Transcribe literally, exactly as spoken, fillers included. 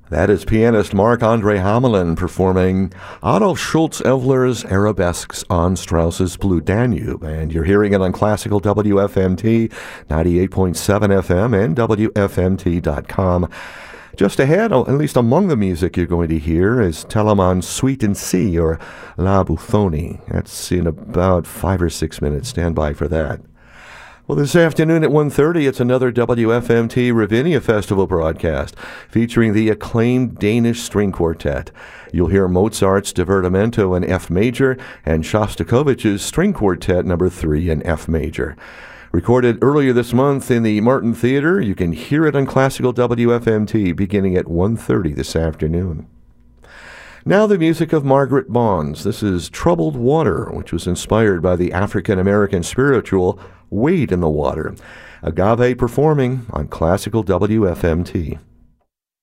That is pianist Marc-Andre Hamelin performing Adolf Schultz-Evler's Arabesques on Strauss's Blue Danube. And you're hearing it on Classical W F M T, ninety-eight point seven F M and W F M T dot com. Just ahead, at least among the music you're going to hear, is Telemann's Suite in C, or La Buffoni. That's in about five or six minutes. Stand by for that. Well, this afternoon at one thirty, it's another W F M T Ravinia Festival broadcast featuring the acclaimed Danish String Quartet. You'll hear Mozart's Divertimento in F major and Shostakovich's String Quartet number three in F major. Recorded earlier this month in the Martin Theater, you can hear it on Classical W F M T beginning at one thirty this afternoon. Now the music of Margaret Bonds. This is Troubled Water, which was inspired by the African-American spiritual Wade in the Water. Agave performing on Classical W F M T.